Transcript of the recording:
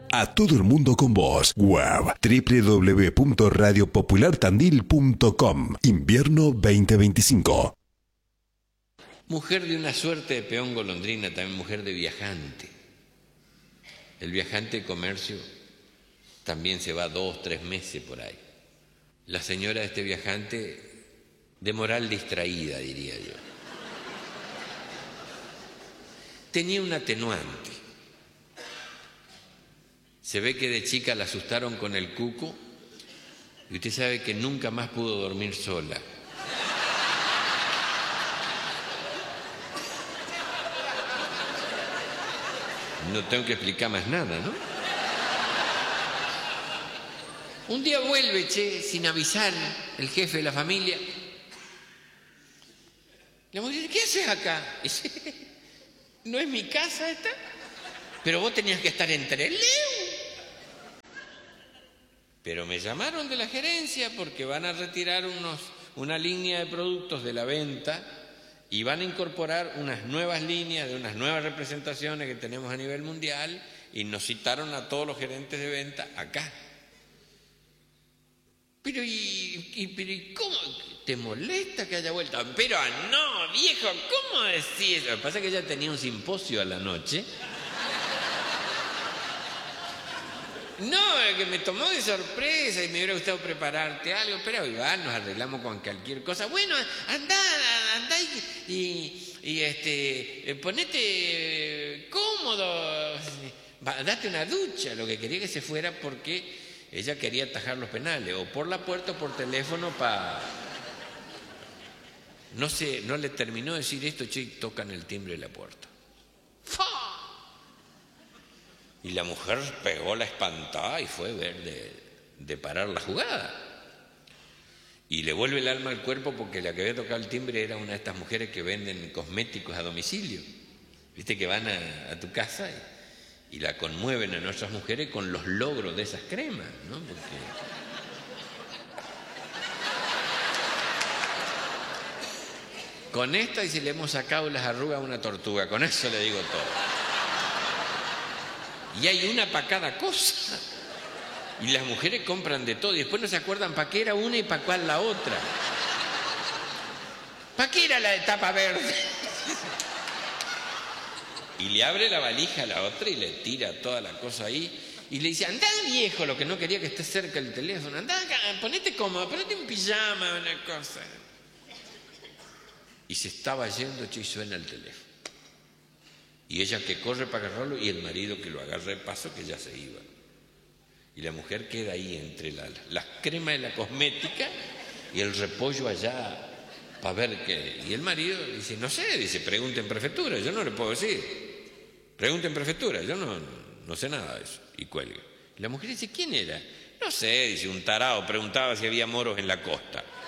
A todo el mundo con vos. Web www.radiopopulartandil.com. Invierno 2025. Mujer de una suerte de peón golondrina, también mujer de viajante. El viajante de comercio también se va 2, 3 meses por ahí. La señora de este viajante, de moral distraída, diría yo. Tenía un atenuante. Se ve que de chica la asustaron con el cuco y usted sabe que nunca más pudo dormir sola. No tengo que explicar más nada, ¿no? Un día vuelve, sin avisar, el jefe de la familia. La mujer dice, ¿qué haces acá? Dice, ¿no es mi casa esta? Pero vos tenías que estar en Trelew. Pero me llamaron de la gerencia porque van a retirar una línea de productos de la venta y van a incorporar unas nuevas líneas de unas nuevas representaciones que tenemos a nivel mundial y nos citaron a todos los gerentes de venta acá. Pero ¿y cómo? ¿Te molesta que haya vuelto? Pero no, viejo, ¿cómo decís? Lo que pasa es que ella tenía un simposio a la noche. No, es que me tomó de sorpresa y me hubiera gustado prepararte algo, pero Iván, nos arreglamos con cualquier cosa. Bueno, andá y ponete cómodo, date una ducha. Lo que quería que se fuera porque ella quería atajar los penales, o por la puerta o por teléfono para... No le terminó de decir esto, tocan el timbre de la puerta. ¡Fa! Y la mujer pegó la espantada y fue a ver de parar la jugada. Y le vuelve el alma al cuerpo porque la que había tocado el timbre era una de estas mujeres que venden cosméticos a domicilio. Viste que van a tu casa y la conmueven a nuestras mujeres con los logros de esas cremas, ¿no? Porque... Con esta, y si le hemos sacado las arrugas a una tortuga, con eso le digo todo. Y hay una para cada cosa. Y las mujeres compran de todo y después no se acuerdan para qué era una y para cuál la otra. ¿Para qué era la de tapa verde? Y le abre la valija a la otra y le tira toda la cosa ahí. Y le dice, andá viejo, lo que no quería que esté cerca el teléfono. Andá acá, ponete cómodo, ponete un pijama, una cosa. Y se estaba yendo, y suena el teléfono. Y ella que corre para agarrarlo y el marido que lo agarra de paso que ya se iba. Y la mujer queda ahí entre las cremas de la cosmética y el repollo allá para ver qué. Y el marido dice, no sé, dice, pregunte en prefectura, yo no le puedo decir. Pregunte en prefectura, yo no sé nada de eso. Y cuelga. Y la mujer dice, ¿quién era? No sé, dice, un tarado, preguntaba si había moros en la costa.